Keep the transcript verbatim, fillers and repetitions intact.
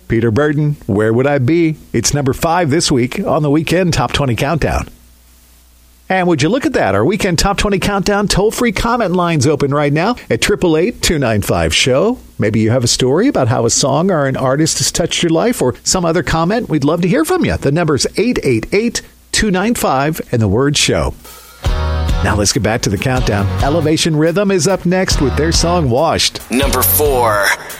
Peter Burton, Where Would I Be? It's number five this week on the Weekend Top twenty Countdown. And would you look at that? Our Weekend Top twenty Countdown toll-free comment line's open right now at eight eight eight, two nine five, show. Maybe you have a story about how a song or an artist has touched your life or some other comment. We'd love to hear from you. The number's eight eight eight, two nine five and the word show. Now let's get back to the countdown. Elevation Rhythm is up next with their song Washed. Number four.